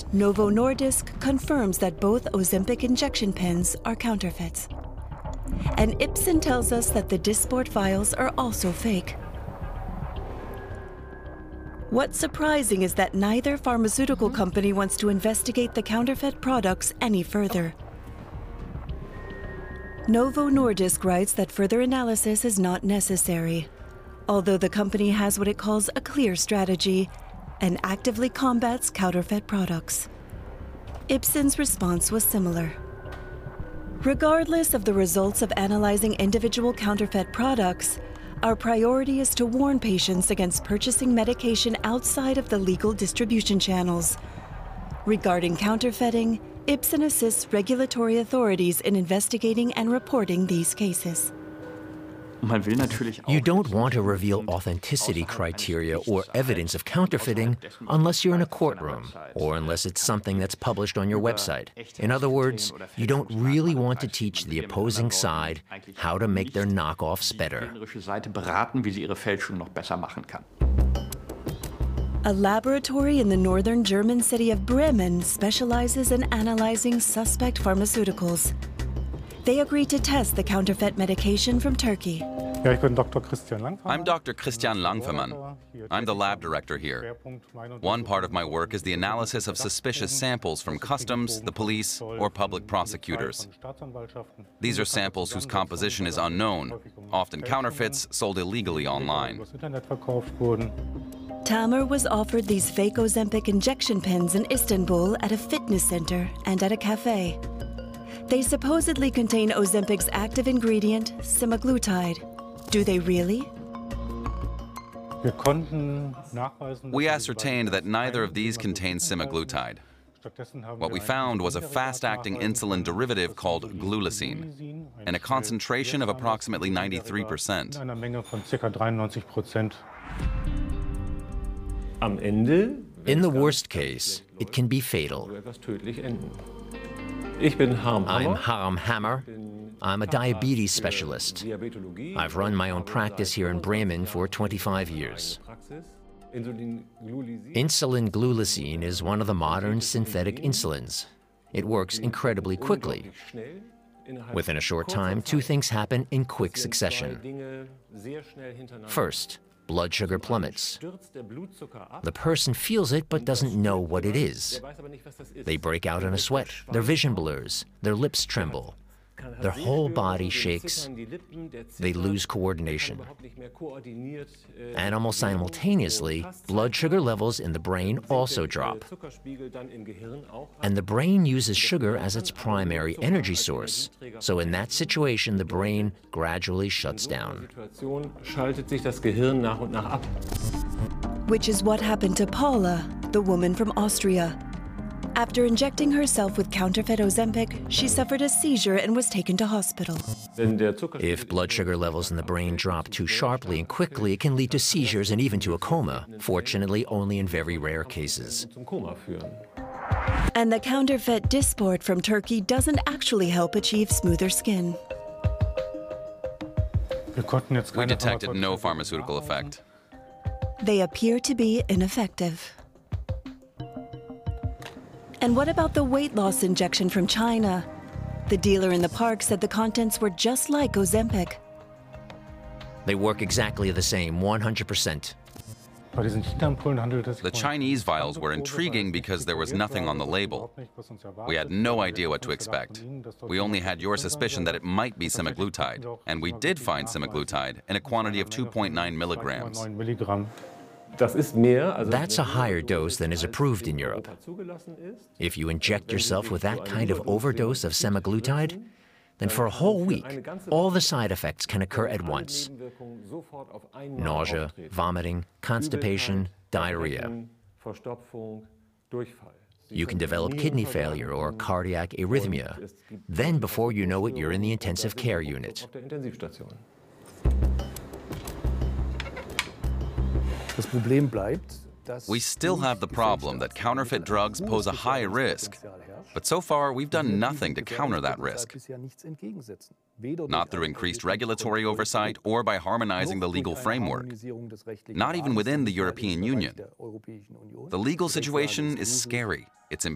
Novo Nordisk confirms that both Ozempic injection pens are counterfeits. And Ipsen tells us that the Dysport vials are also fake. What's surprising is that neither pharmaceutical company wants to investigate the counterfeit products any further. Novo Nordisk writes that further analysis is not necessary, although the company has what it calls a clear strategy and actively combats counterfeit products. Ipsen's response was similar. Regardless of the results of analyzing individual counterfeit products, our priority is to warn patients against purchasing medication outside of the legal distribution channels. Regarding counterfeiting, Ipsen assists regulatory authorities in investigating and reporting these cases. You don't want to reveal authenticity criteria or evidence of counterfeiting unless you're in a courtroom or unless it's something that's published on your website. In other words, you don't really want to teach the opposing side how to make their knockoffs better. A laboratory in the northern German city of Bremen specializes in analyzing suspect pharmaceuticals. They agreed to test the counterfeit medication from Turkey. I'm Dr. Christian Langfermann. I'm the lab director here. One part of my work is the analysis of suspicious samples from customs, the police, or public prosecutors. These are samples whose composition is unknown, often counterfeits sold illegally online. Tamer was offered these fake Ozempic injection pens in Istanbul at a fitness center and at a cafe. They supposedly contain Ozempic's active ingredient, semaglutide. Do they really? We ascertained that neither of these contains semaglutide. What we found was a fast-acting insulin derivative called glulisine, and a concentration of approximately 93%. In the worst case, it can be fatal. I'm Harm Hammer. I'm a diabetes specialist. I've run my own practice here in Bremen for 25 years. Insulin glulisine is one of the modern synthetic insulins. It works incredibly quickly. Within a short time, two things happen in quick succession. First, blood sugar plummets. The person feels it but doesn't know what it is. They break out in a sweat, their vision blurs, their lips tremble, their whole body shakes, they lose coordination. And almost simultaneously, blood sugar levels in the brain also drop. And the brain uses sugar as its primary energy source. So in that situation, the brain gradually shuts down. Which is what happened to Paula, the woman from Austria. After injecting herself with counterfeit Ozempic, she suffered a seizure and was taken to hospital. If blood sugar levels in the brain drop too sharply and quickly, it can lead to seizures and even to a coma, fortunately only in very rare cases. And the counterfeit Dysport from Turkey doesn't actually help achieve smoother skin. We detected no pharmaceutical effect. They appear to be ineffective. And what about the weight loss injection from China? The dealer in the park said the contents were just like Ozempic. They work exactly the same, 100%. The Chinese vials were intriguing because there was nothing on the label. We had no idea what to expect. We only had your suspicion that it might be semaglutide, and we did find semaglutide in a quantity of 2.9 milligrams. That's a higher dose than is approved in Europe. If you inject yourself with that kind of overdose of semaglutide, then for a whole week, all the side effects can occur at once. Nausea, vomiting, constipation, diarrhea. You can develop kidney failure or cardiac arrhythmia. Then, before you know it, you're in the intensive care unit. We still have the problem that counterfeit drugs pose a high risk, but so far we've done nothing to counter that risk. Not through increased regulatory oversight or by harmonizing the legal framework. Not even within the European Union. The legal situation is scary, it's